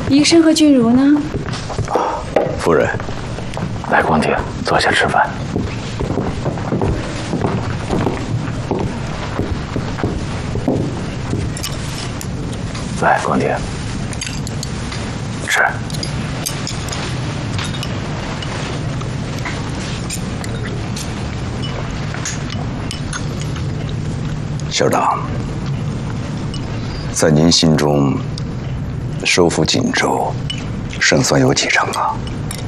医生和君如呢？ 夫人，来，光景，坐下吃饭。来，光景，吃。 校长，在您心中，收复锦州，胜算有几成啊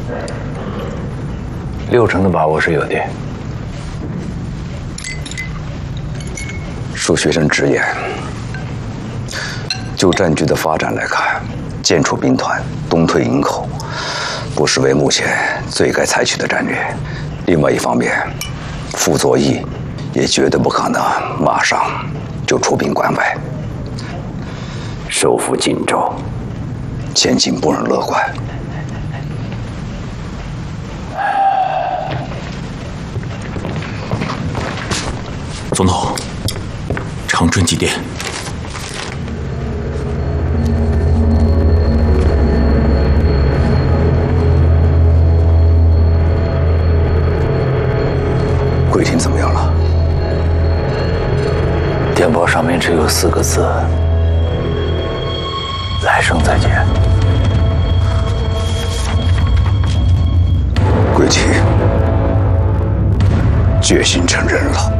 ？60%的把握是有的。 恕学生直言，就战局的发展来看，渐出兵团，东退营口，不失为目前最该采取的战略。另外一方面，傅作义也绝对不可能马上就出兵关外。收复锦州，前景不容乐观。 总统，长春急电。 桂婷怎么样了？ 电报上面只有4个字：来生再见。 桂婷决心成人了。